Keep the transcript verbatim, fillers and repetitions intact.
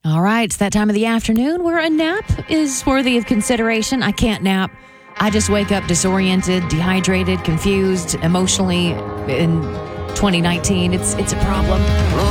All right, it's that time of the afternoon where a nap is worthy of consideration. I can't nap. I just wake up disoriented, dehydrated, confused, emotionally in twenty nineteen. It's it's a problem.